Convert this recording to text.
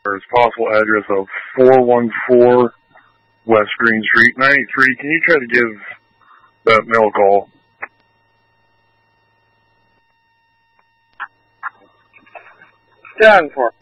or his possible address of 414 West Green Street, 93. Can you try to give that male a call? Done for.